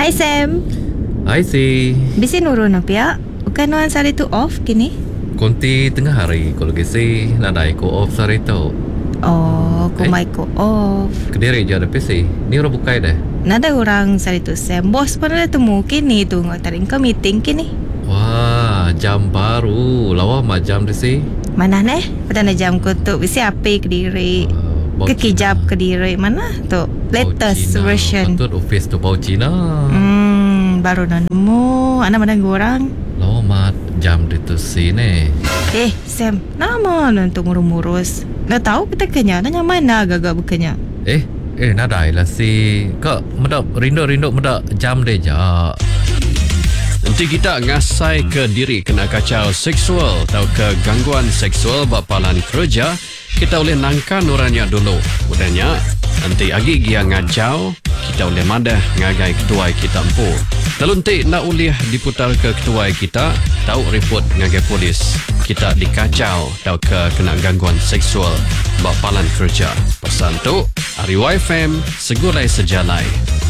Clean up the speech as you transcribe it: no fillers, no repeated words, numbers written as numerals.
Hai Sam. Hai si. Bisin urun apa ya? Bukan nuan sari tu off kini? Konti tengah hari kalau gisi nadai ko off sari tu. Oh, kumai ko off. Kediri je ada PC. Ni orang bukai dah. Nada orang sari tu Sam. Bos pun ada temu kini tu ngatarin ke meeting kini. Wah, jam baru. Lawa jam di si. Mana neh? Pada na jam ko tu bisi api Kediri. Kekijab Kediri mana tu? Latest version. Patut office tu bau Cina. Baru na nemu. Anak mana orang? Lawa jam di tu si ni. Sam, nama nanti ngurus-ngurus. Nak tahu kita kenya, nanya mana agak-agak bukannya. Nadai lah si. Kak, medak rindu medak jam deh ja. Nanti kita ngasai ke diri kena kacau seksual atau ke gangguan seksual bapalan kerja, kita boleh nangkan orangnya dulu. Udahnya, nanti agi dia ngajau, kita boleh madah ngagai ketua kita empu. Talunti nak uliah diputar ke ketua kita, tahu report ngagai polis. Kita dikacau atau ke kena gangguan seksual bapalan kerja. Pesan tu, Ari YFM, segulai sejalai.